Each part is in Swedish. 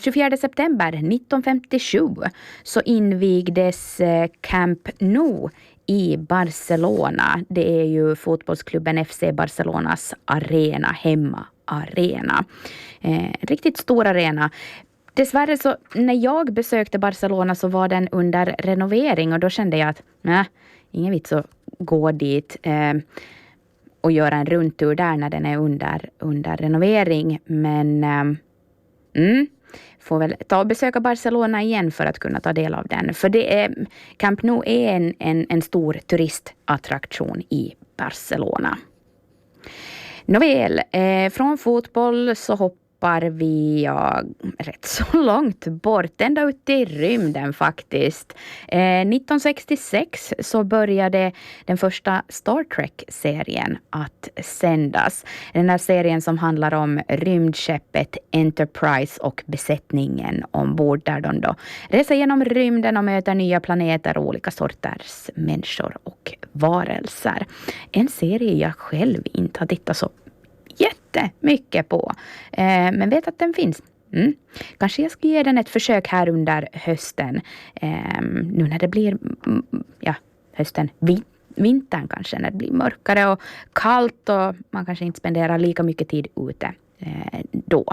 24 september 1957 så invigdes Camp Nou i Barcelona. Det är ju fotbollsklubben FC Barcelonas hemmaarena. Riktigt stor arena. Dessvärre så när jag besökte Barcelona så var den under renovering och då kände jag att ingen vits att gå dit och göra en rundtur där när den är under renovering. Men får väl ta och besöka Barcelona igen för att kunna ta del av den. För Camp Nou är en stor turistattraktion i Barcelona. Nåväl, från fotboll så hoppar vi rätt så långt bort, ända ut i rymden faktiskt. 1966 så började den första Star Trek-serien att sändas. Den här serien som handlar om rymdskeppet Enterprise och besättningen ombord där de då reser genom rymden och möter nya planeter och olika sorters människor och varelser. En serie jag själv inte har tittat så jättemycket på. Men vet att den finns. Kanske jag ska ge den ett försök här under hösten. Nu när det blir hösten, vintern kanske, när det blir mörkare och kallt och man kanske inte spenderar lika mycket tid ute då.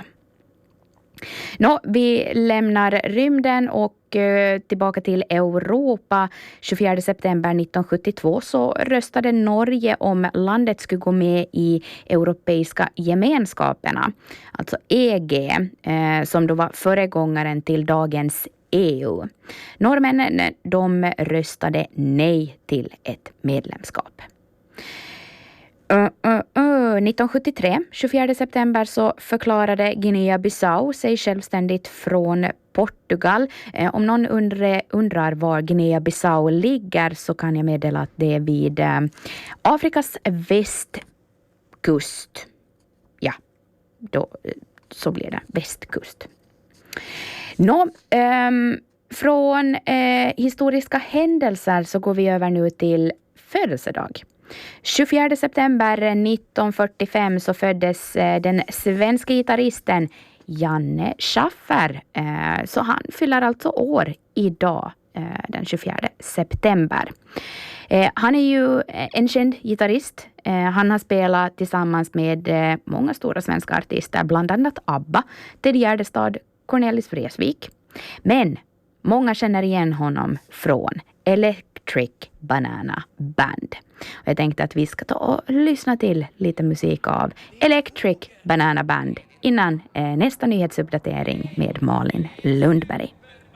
Vi lämnar rymden och tillbaka till Europa. 24 september 1972 så röstade Norge om landet skulle gå med i Europeiska gemenskaperna. Alltså EG, som då var föregångaren till dagens EU. Norrmännen, de röstade nej till ett medlemskap. 1973, 24 september, så förklarade Guinea-Bissau sig självständigt från Portugal. Om någon undrar var Guinea-Bissau ligger så kan jag meddela att det är vid Afrikas västkust. Ja, då så blir det västkust. Från historiska händelser så går vi över nu till födelsedag. 24 september 1945 så föddes den svenska gitarristen Janne Schaffer. Så han fyller alltså år idag, den 24 september. Han är ju en känd gitarrist. Han har spelat tillsammans med många stora svenska artister, bland annat ABBA, Ted Gärdestad, Cornelis Vreeswijk. Men många känner igen honom från Electric Banana Band. Och jag tänkte att vi ska ta och lyssna till lite musik av Electric Banana Band innan nästa nyhetsuppdatering med Malin Lundberg.